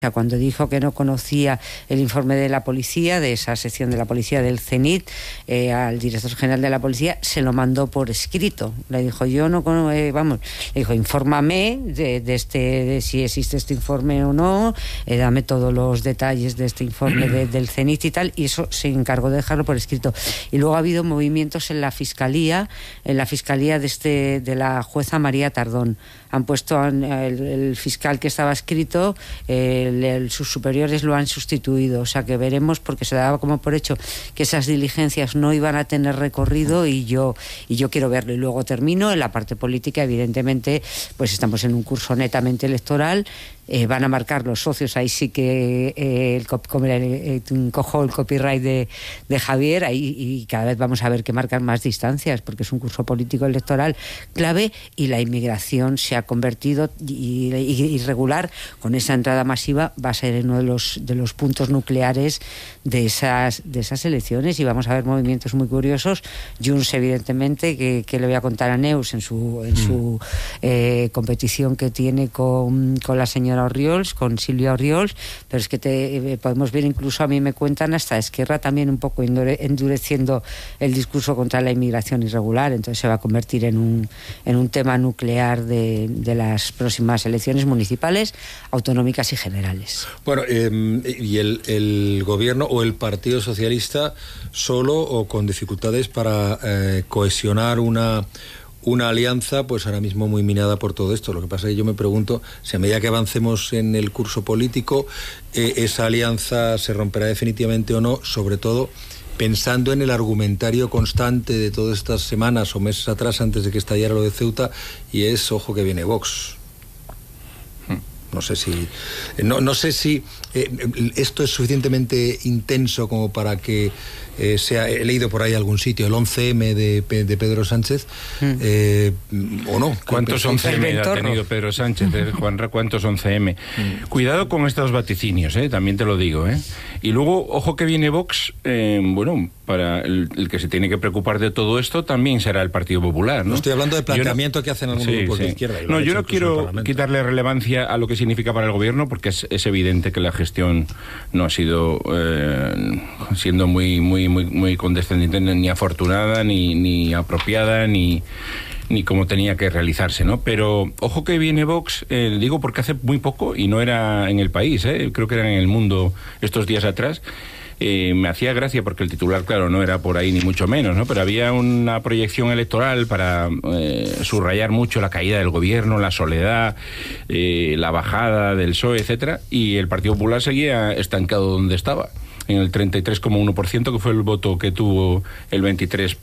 Cuando dijo que no conocía el informe de la policía, de esa sección de la policía del CENIT, al director general de la policía, se lo mandó por escrito. Le dijo, yo no conozco, le dijo, infórmame de si existe este informe o no, dame todos los detalles de este informe del CENIT y tal, y eso se encargó de dejarlo por escrito. Y luego ha habido movimientos en la fiscalía de la jueza María Tardón. Han puesto el fiscal que estaba escrito, sus superiores lo han sustituido, o sea que veremos, porque se daba como por hecho que esas diligencias no iban a tener recorrido, y yo quiero verlo. Y luego termino en la parte política. Evidentemente pues estamos en un curso netamente electoral. Van a marcar los socios, ahí sí que cojo el copyright de Javier, ahí, y cada vez vamos a ver que marcan más distancias, porque es un curso político electoral clave, y la inmigración se ha convertido, irregular, con esa entrada masiva, va a ser uno de los puntos nucleares de esas elecciones, y vamos a ver movimientos muy curiosos. Junts, evidentemente, que le voy a contar a Neus en su competición que tiene con la señora Orriols, con Silvia Orriols, pero es que podemos ver, incluso a mí me cuentan, hasta Esquerra también un poco endureciendo el discurso contra la inmigración irregular. Entonces se va a convertir en un tema nuclear de las próximas elecciones municipales, autonómicas y generales. Bueno, ¿y el gobierno o el Partido Socialista solo o con dificultades para cohesionar una alianza, pues ahora mismo muy minada por todo esto? Lo que pasa es que yo me pregunto si a medida que avancemos en el curso político, esa alianza se romperá definitivamente o no, sobre todo pensando en el argumentario constante de todas estas semanas o meses atrás, antes de que estallara lo de Ceuta, y es, ojo que viene Vox. No sé si esto es suficientemente intenso como para que he leído por ahí algún sitio, el 11M de Pedro Sánchez, o no. ¿Cuántos 11M ha tenido Pedro Sánchez, Juanra? ¿Cuántos 11M? Cuidado con estos vaticinios, también te lo digo. Y luego, ojo que viene Vox, para el que se tiene que preocupar de todo esto también será el Partido Popular, ¿no? No estoy hablando del planteamiento que hacen algunos grupos de izquierda. No, yo no quiero quitarle relevancia a lo que significa para el gobierno, porque es evidente que la gestión no ha sido siendo muy condescendiente, ni afortunada, ni apropiada, ni como tenía que realizarse, ¿no? Pero ojo que viene Vox, digo porque hace muy poco, y no era en El País, creo que era en El Mundo estos días atrás. Me hacía gracia porque el titular, claro, no era por ahí ni mucho menos, ¿no? Pero había una proyección electoral para subrayar mucho la caída del gobierno, la soledad, la bajada del PSOE, etcétera, y el Partido Popular seguía estancado donde estaba, en el 33,1%, que fue el voto que tuvo el 23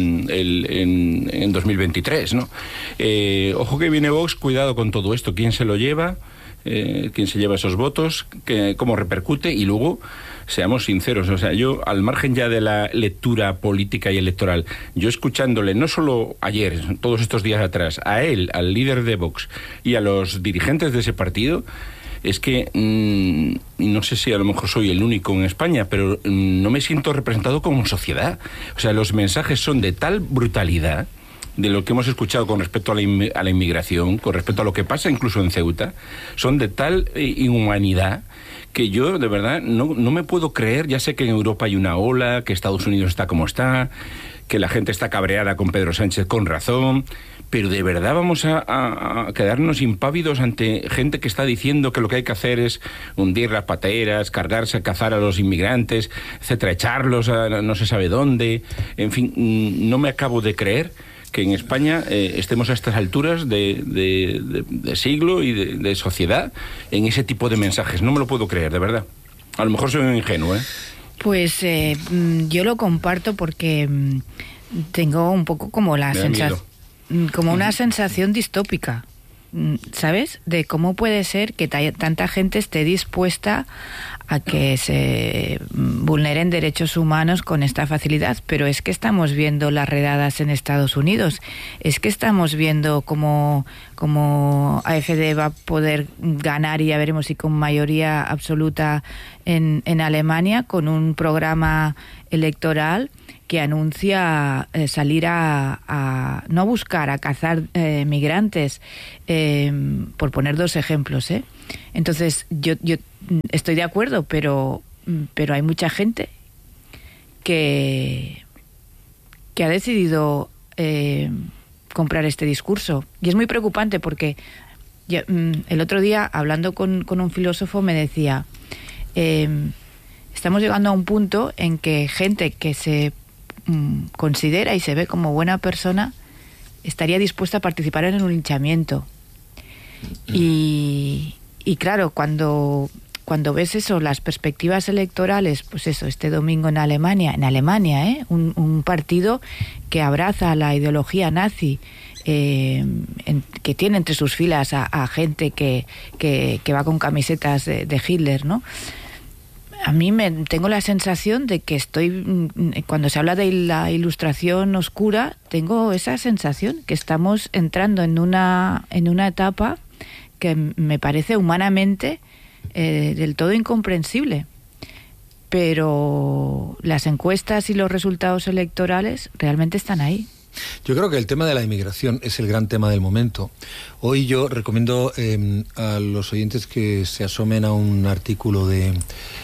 en 2023, ¿no? Ojo que viene Vox, cuidado con todo esto, quién se lo lleva, quién se lleva esos votos, cómo repercute, y luego seamos sinceros, o sea, yo, al margen ya de la lectura política y electoral, yo escuchándole, no solo ayer, todos estos días atrás, a él, al líder de Vox y a los dirigentes de ese partido, es que no sé si a lo mejor soy el único en España, pero no me siento representado como sociedad. O sea, los mensajes son de tal brutalidad de lo que hemos escuchado con respecto a la inmigración, con respecto a lo que pasa incluso en Ceuta, son de tal inhumanidad que yo, de verdad, no me puedo creer. Ya sé que en Europa hay una ola, que Estados Unidos está como está, que la gente está cabreada con Pedro Sánchez con razón, pero de verdad vamos a quedarnos impávidos ante gente que está diciendo que lo que hay que hacer es hundir las pateras, cargarse, cazar a los inmigrantes, etcétera, echarlos a no se sabe dónde. En fin, no me acabo de creer que en España estemos a estas alturas de siglo y de sociedad en ese tipo de mensajes. No me lo puedo creer, de verdad. A lo mejor soy un ingenuo, Pues yo lo comparto porque tengo un poco como la sensación, como una sensación distópica, ¿sabes? De cómo puede ser que tanta gente esté dispuesta a que se vulneren derechos humanos con esta facilidad. Pero es que estamos viendo las redadas en Estados Unidos, es que estamos viendo cómo AfD va a poder ganar, y ya veremos si con mayoría absoluta en Alemania, con un programa electoral que anuncia salir no a buscar, a cazar migrantes, por poner dos ejemplos, Entonces, yo estoy de acuerdo, pero hay mucha gente que ha decidido comprar este discurso. Y es muy preocupante porque el otro día, hablando con un filósofo, me decía, estamos llegando a un punto en que gente que se considera y se ve como buena persona estaría dispuesta a participar en un linchamiento. Y claro, cuando ves eso, las perspectivas electorales, pues eso, este domingo en Alemania, un partido que abraza la ideología nazi, que tiene entre sus filas a gente que va con camisetas de Hitler, ¿no? A mí tengo la sensación de que cuando se habla de la ilustración oscura, tengo esa sensación que estamos entrando en una etapa que me parece humanamente del todo incomprensible. Pero las encuestas y los resultados electorales realmente están ahí. Yo creo que el tema de la inmigración es el gran tema del momento. Hoy yo recomiendo a los oyentes que se asomen a un artículo de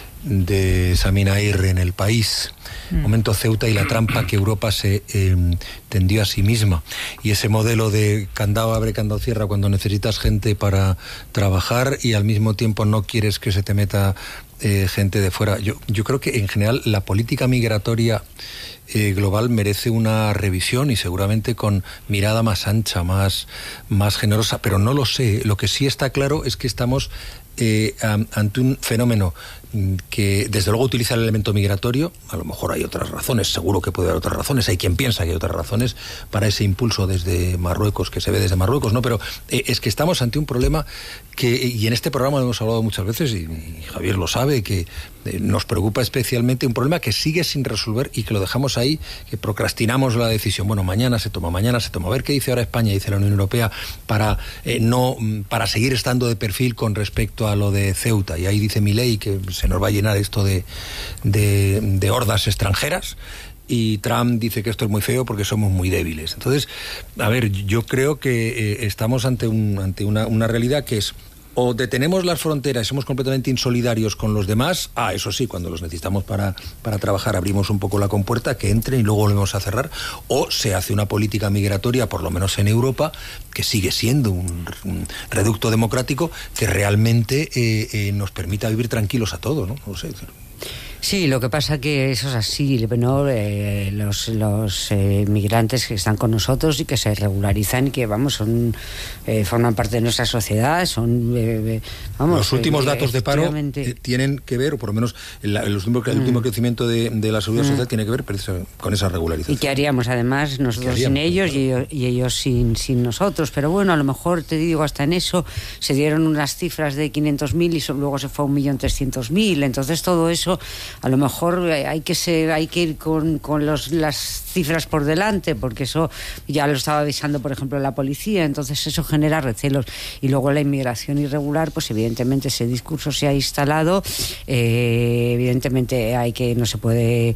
Samina Aguirre en El País, momento Ceuta y la trampa que Europa se tendió a sí misma, y ese modelo de candado abre, candado cierra cuando necesitas gente para trabajar y al mismo tiempo no quieres que se te meta gente de fuera. Yo creo que en general la política migratoria global merece una revisión y seguramente con mirada más ancha, más generosa, pero no lo sé. Lo que sí está claro es que estamos ante un fenómeno que desde luego utiliza el elemento migratorio. A lo mejor hay otras razones, seguro que puede haber otras razones, hay quien piensa que hay otras razones para ese impulso desde Marruecos, que se ve desde Marruecos, ¿no? Pero es que estamos ante un problema y en este programa lo hemos hablado muchas veces, y Javier lo sabe, que nos preocupa especialmente un problema que sigue sin resolver y que lo dejamos ahí, que procrastinamos la decisión. Bueno, mañana se toma, a ver qué dice ahora España, dice la Unión Europea, para seguir estando de perfil con respecto a lo de Ceuta. Y ahí dice Milei que se nos va a llenar esto de hordas extranjeras, y Trump dice que esto es muy feo porque somos muy débiles. Entonces, a ver, yo creo que estamos ante una realidad que es: o detenemos las fronteras, somos completamente insolidarios con los demás, eso sí, cuando los necesitamos para trabajar abrimos un poco la compuerta, que entren y luego volvemos a cerrar, o se hace una política migratoria, por lo menos en Europa, que sigue siendo un reducto democrático que realmente nos permita vivir tranquilos a todos, ¿no? No sé. Sí, lo que pasa que eso es así, ¿no? Los migrantes que están con nosotros y que se regularizan y que, forman parte de nuestra sociedad, los últimos datos de paro tienen que ver, o por lo menos el último crecimiento de la seguridad social tiene que ver con esa regularización. ¿Y qué haríamos además nosotros sin ellos y ellos sin nosotros? Pero bueno, a lo mejor, te digo, hasta en eso se dieron unas cifras de 500.000 y luego se fue a 1.300.000, entonces todo eso a lo mejor hay que ir con las cifras por delante, porque eso ya lo estaba avisando, por ejemplo, la policía, entonces eso genera recelos. Y luego la inmigración irregular, pues evidentemente ese discurso se ha instalado, evidentemente no se puede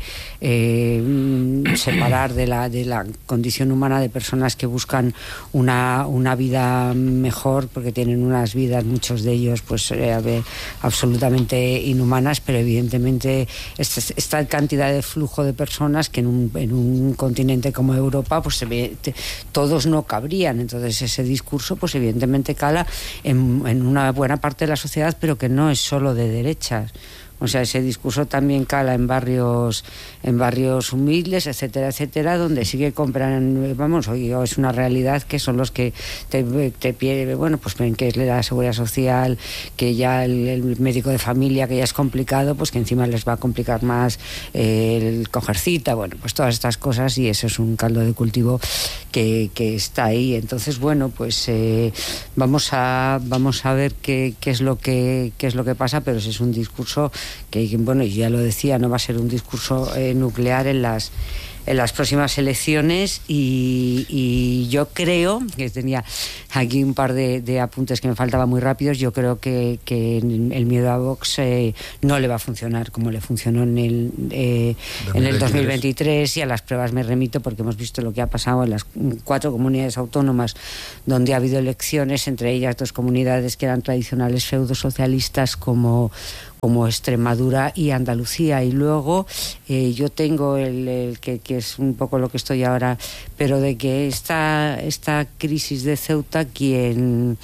separar de la condición humana de personas que buscan una vida mejor, porque tienen unas vidas, muchos de ellos, pues absolutamente inhumanas, pero evidentemente esta cantidad de flujo de personas que en un continente como Europa, pues todos no cabrían. Entonces ese discurso, pues evidentemente cala en una buena parte de la sociedad, pero que no es solo de derechas. O sea, ese discurso también cala en barrios humildes, etcétera, etcétera, donde sí que compran, es una realidad que son los que te piden, pues ven que es la seguridad social, que ya el médico de familia, que ya es complicado, pues que encima les va a complicar más el coger cita, pues todas estas cosas, y eso es un caldo de cultivo que está ahí. Entonces, pues vamos a ver qué es lo que pasa, pero ese es un discurso que, y ya lo decía, no va a ser un discurso nuclear en las las próximas elecciones y yo creo, que tenía aquí un par de apuntes que me faltaban muy rápidos, yo creo que el miedo a Vox no le va a funcionar como le funcionó en el 2023, y a las pruebas me remito porque hemos visto lo que ha pasado en las 4 comunidades autónomas donde ha habido elecciones, entre ellas 2 comunidades que eran tradicionales feudosocialistas como Extremadura y Andalucía. Y luego yo tengo el que es un poco lo que estoy ahora, pero de que esta crisis de Ceuta, quien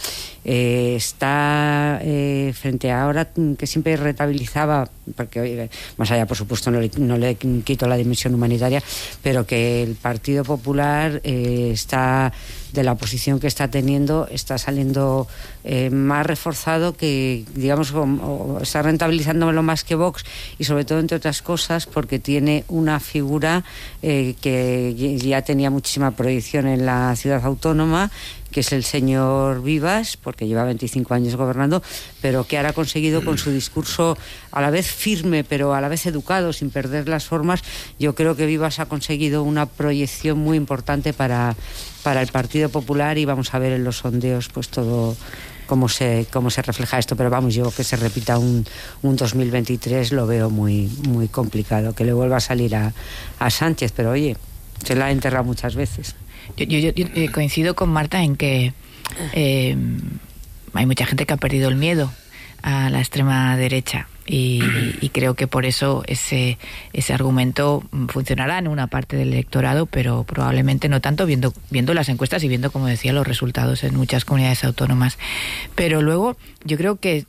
está frente a ahora, que siempre rentabilizaba, porque más allá por supuesto no le quito la dimensión humanitaria, pero que el Partido Popular está, de la posición que está teniendo, está saliendo más reforzado, que digamos está rentabilizándolo más que Vox, y sobre todo, entre otras cosas, porque tiene una figura que ya tenía muchísima proyección en la ciudad autónoma, que es el señor Vivas, porque lleva 25 años gobernando, pero que ahora ha conseguido, con su discurso a la vez firme pero a la vez educado, sin perder las formas, yo creo que Vivas ha conseguido una proyección muy importante para el Partido Popular, y vamos a ver en los sondeos pues todo cómo se refleja esto. Pero vamos, yo que se repita un 2023 lo veo muy, muy complicado, que le vuelva a salir a Sánchez, pero oye, se la ha enterrado muchas veces. Yo coincido con Marta en que hay mucha gente que ha perdido el miedo a la extrema derecha, y creo que por eso ese argumento funcionará en una parte del electorado, pero probablemente no tanto, viendo las encuestas y viendo, como decía, los resultados en muchas comunidades autónomas. Pero luego yo creo que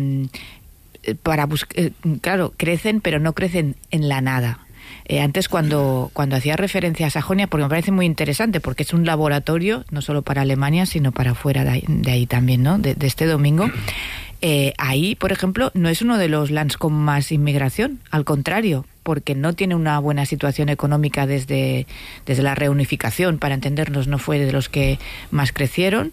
claro, crecen, pero no crecen en la nada. Antes, cuando hacía referencia a Sajonia, porque me parece muy interesante, porque es un laboratorio no solo para Alemania, sino para fuera de ahí también, ¿no? De este domingo. Ahí, por ejemplo, no es uno de los lands con más inmigración, al contrario, porque no tiene una buena situación económica desde la reunificación, para entendernos, no fue de los que más crecieron,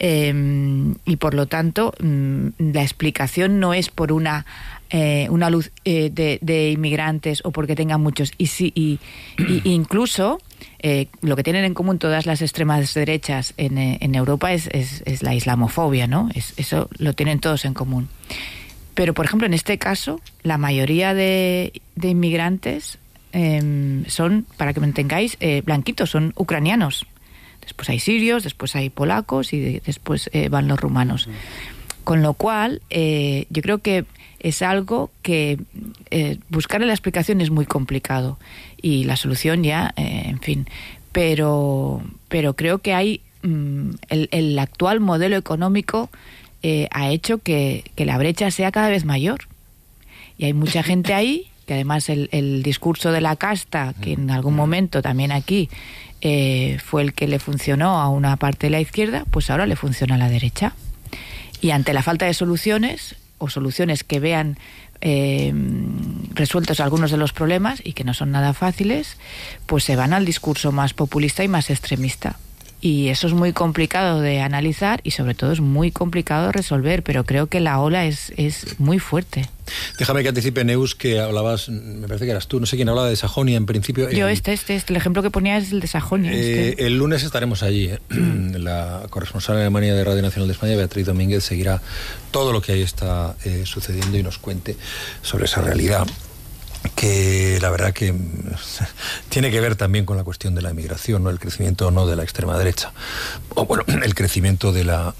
y por lo tanto la explicación no es por una luz de inmigrantes o porque tengan muchos, y incluso lo que tienen en común todas las extremas derechas en Europa es la islamofobia, ¿no? Eso lo tienen todos en común. Pero, por ejemplo, en este caso, la mayoría de inmigrantes son, para que me entendáis, blanquitos, son ucranianos. Después hay sirios, después hay polacos y después van los rumanos. Con lo cual, yo creo que es algo que buscarle la explicación es muy complicado, y la solución ya, en fin. Pero creo que hay el actual modelo económico ha hecho que la brecha sea cada vez mayor, y hay mucha gente ahí que, además, el discurso de la casta, que en algún momento también aquí fue el que le funcionó a una parte de la izquierda, pues ahora le funciona a la derecha. Y ante la falta de soluciones, o soluciones que vean resueltos algunos de los problemas, y que no son nada fáciles, pues se van al discurso más populista y más extremista. Y eso es muy complicado de analizar, y sobre todo es muy complicado de resolver, pero creo que la ola es muy fuerte. Déjame que anticipe, Neus, que hablabas, me parece que eras tú, no sé quién hablaba de Sajonia en principio. Yo el ejemplo que ponía es el de Sajonia. El lunes estaremos allí. La corresponsal en Alemania de Radio Nacional de España, Beatriz Domínguez, seguirá todo lo que ahí está sucediendo y nos cuente sobre esa realidad, que la verdad que tiene que ver también con la cuestión de la inmigración, ¿no? El crecimiento o no de la extrema derecha, o bueno, el crecimiento de la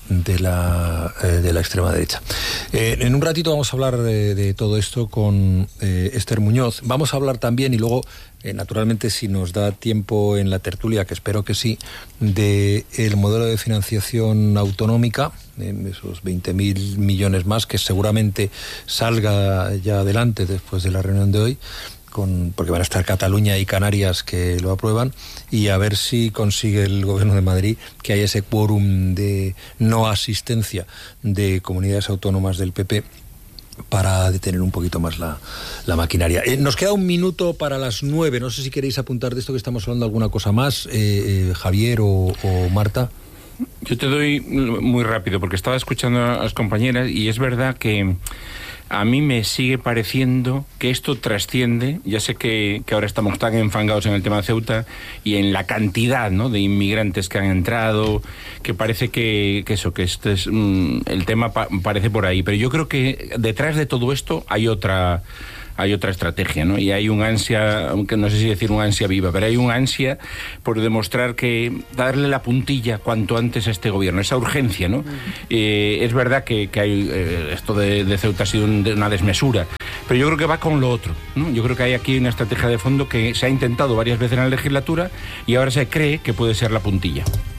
extrema derecha. En un ratito vamos a hablar de todo esto con Esther Muñoz. Vamos a hablar también, y luego naturalmente, si nos da tiempo en la tertulia, que espero que sí, del modelo de financiación autonómica, esos 20.000 millones más, que seguramente salga ya adelante después de la reunión de hoy, porque van a estar Cataluña y Canarias que lo aprueban, y a ver si consigue el Gobierno de Madrid que haya ese quórum de no asistencia de comunidades autónomas del PP para detener un poquito más la maquinaria. Nos queda un minuto para las 9. No sé si queréis apuntar de esto que estamos hablando alguna cosa más, Javier o Marta. Yo te doy muy rápido, porque estaba escuchando a las compañeras, y es verdad que a mí me sigue pareciendo que esto trasciende. Ya sé que ahora estamos tan enfangados en el tema de Ceuta y en la cantidad, ¿no?, de inmigrantes que han entrado, que parece que este es el tema parece por ahí. Pero yo creo que detrás de todo esto hay otra estrategia, ¿no? Y hay un ansia, aunque no sé si decir un ansia viva, pero hay un ansia por demostrar darle la puntilla cuanto antes a este gobierno, esa urgencia, ¿no? Es verdad que hay esto de Ceuta ha sido una desmesura, pero yo creo que va con lo otro, ¿no? Yo creo que hay aquí una estrategia de fondo que se ha intentado varias veces en la legislatura y ahora se cree que puede ser la puntilla.